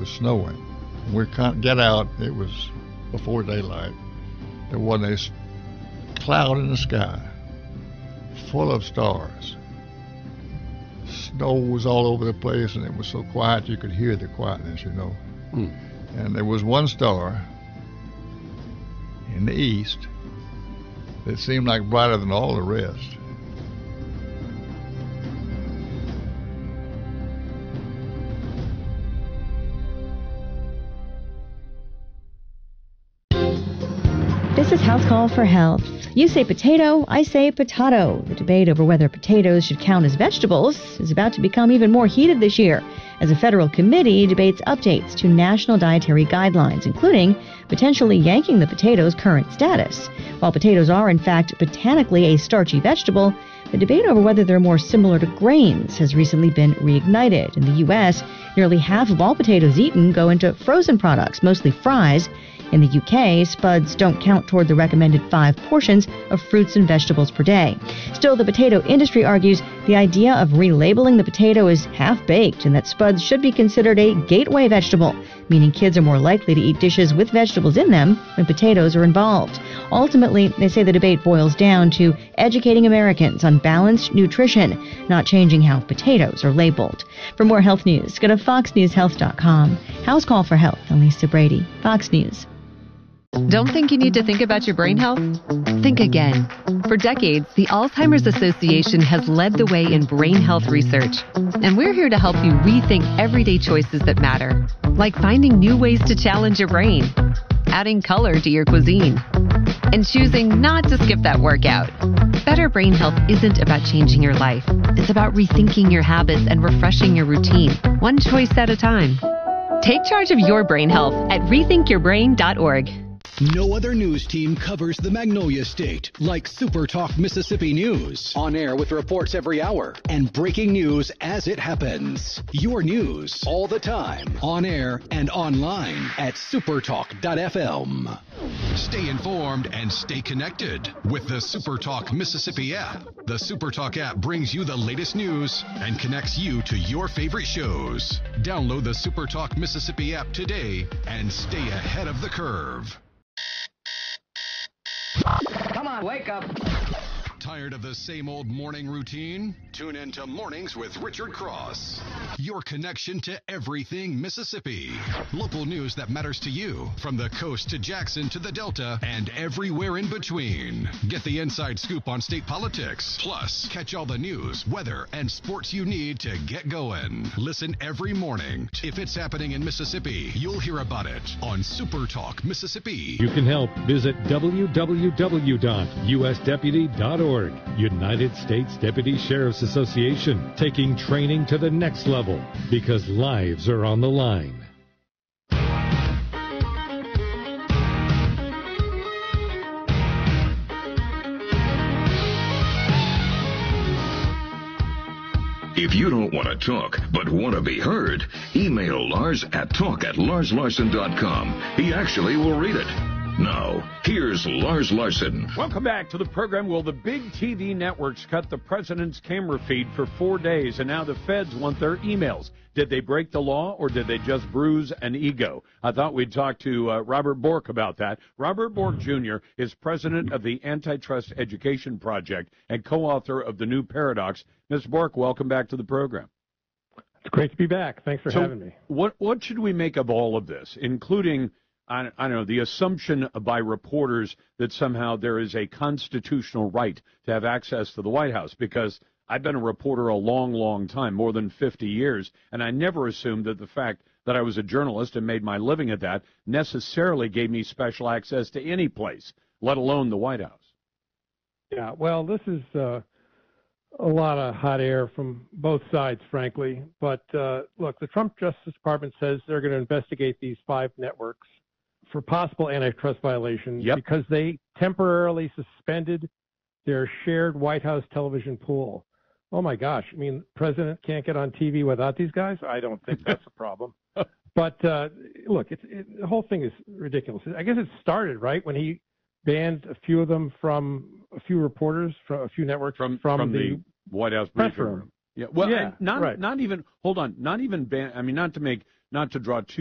was snowing. When we got out, it was before daylight. There wasn't a cloud in the sky, full of stars. Snow was all over the place, and it was so quiet you could hear the quietness, And there was one star in the east that seemed like brighter than all the rest. This is House Call for Health. You say potato, I say potato. The debate over whether potatoes should count as vegetables is about to become even more heated this year as a federal committee debates updates to national dietary guidelines, including potentially yanking the potato's current status. While potatoes are, in fact, botanically a starchy vegetable, the debate over whether they're more similar to grains has recently been reignited. In the U.S., nearly half of all potatoes eaten go into frozen products, mostly fries. In the UK, spuds don't count toward the recommended 5 portions of fruits and vegetables per day. Still, the potato industry argues the idea of relabeling the potato is half-baked and that spuds should be considered a gateway vegetable, meaning kids are more likely to eat dishes with vegetables in them when potatoes are involved. Ultimately, they say the debate boils down to educating Americans on balanced nutrition, not changing how potatoes are labeled. For more health news, go to foxnewshealth.com. House Call for Health. I'm Lisa Brady, Fox News. Don't think you need to think about your brain health? Think again. For decades, the Alzheimer's Association has led the way in brain health research. And we're here to help you rethink everyday choices that matter, like finding new ways to challenge your brain, adding color to your cuisine, and choosing not to skip that workout. Better brain health isn't about changing your life. It's about rethinking your habits and refreshing your routine, one choice at a time. Take charge of your brain health at rethinkyourbrain.org. No other news team covers the Magnolia State like Super Talk Mississippi News. On air with reports every hour and breaking news as it happens. Your news all the time. On air and online at supertalk.fm. Stay informed and stay connected with the Super Talk Mississippi app. The Super Talk app brings you the latest news and connects you to your favorite shows. Download the Super Talk Mississippi app today and stay ahead of the curve. Come on, wake up. Tired of the same old morning routine? Tune in to Mornings with Richard Cross. Your connection to everything Mississippi. Local news that matters to you, from the coast to Jackson to the Delta and everywhere in between. Get the inside scoop on state politics. Plus, catch all the news, weather, and sports you need to get going. Listen every morning. If it's happening in Mississippi, you'll hear about it on Super Talk Mississippi. You can help. Visit www.usdeputy.org. United States Deputy Sheriff's Association, taking training to the next level because lives are on the line. If you don't want to talk, but want to be heard, email Lars at talk@larslarson.com. He actually will read it. Now, here's Lars Larson. Welcome back to the program. Well, the big TV networks cut the president's camera feed for 4 days, and now the feds want their emails. Did they break the law, or did they just bruise an ego? I thought we'd talk to Robert Bork about that. Robert Bork Jr. is president of the Antitrust Education Project and co-author of The New Paradox. Mr. Bork, welcome back to the program. It's great to be back. Thanks for having me. What should we make of all of this, including I don't know, the assumption by reporters that somehow there is a constitutional right to have access to the White House? Because I've been a reporter a long, long time, more than 50 years, and I never assumed that the fact that I was a journalist and made my living at that necessarily gave me special access to any place, let alone the White House. Yeah, well, this is a lot of hot air from both sides, frankly. But look, the Trump Justice Department says they're going to investigate these 5 networks for possible antitrust violations because they temporarily suspended their shared White House television pool. Oh, my gosh. I mean, the president can't get on TV without these guys? I don't think that's a problem. But, look, the whole thing is ridiculous. I guess it started, right, when he banned a few of them from a few reporters, from a few networks from the White House press briefing room. Yeah, well, not even, hold on, not even ban, I mean, not to draw too